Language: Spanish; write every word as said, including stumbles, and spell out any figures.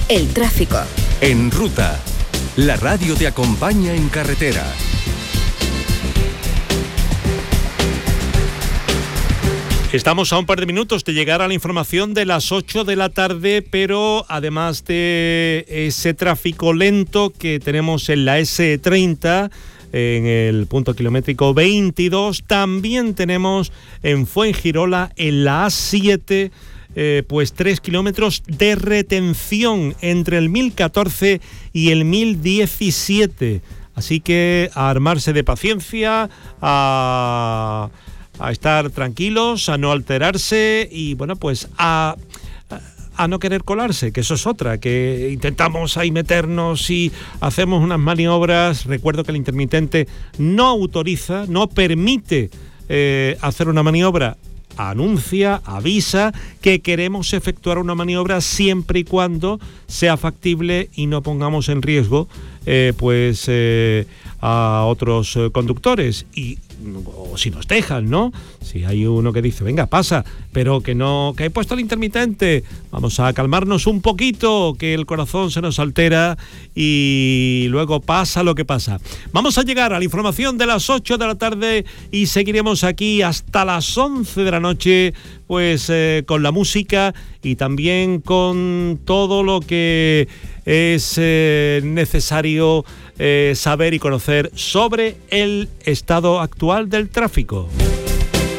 El tráfico. En Ruta, la radio te acompaña en carretera. Estamos a un par de minutos de llegar a la información de las ocho de la tarde, pero además de ese tráfico lento que tenemos en la ese treinta, en el punto kilométrico veintidós, también tenemos en Fuengirola, en la A siete, eh, pues tres kilómetros de retención entre el mil catorce y el mil diecisiete. Así que a armarse de paciencia, a... a estar tranquilos, a no alterarse y, bueno, pues a, a no querer colarse, que eso es otra, que intentamos ahí meternos y hacemos unas maniobras. Recuerdo que el intermitente no autoriza, no permite eh, hacer una maniobra. Anuncia, avisa que queremos efectuar una maniobra siempre y cuando sea factible y no pongamos en riesgo eh, pues eh, a otros eh, conductores, y o si nos dejan, ¿no? Si hay uno que dice, venga, pasa, pero que no, que he puesto el intermitente, vamos a calmarnos un poquito, que el corazón se nos altera y luego pasa lo que pasa. Vamos a llegar a la información de las ocho de la tarde y seguiremos aquí hasta las once de la noche, pues eh, con la música y también con todo lo que es eh, necesario eh, saber y conocer sobre el estado actual del tráfico.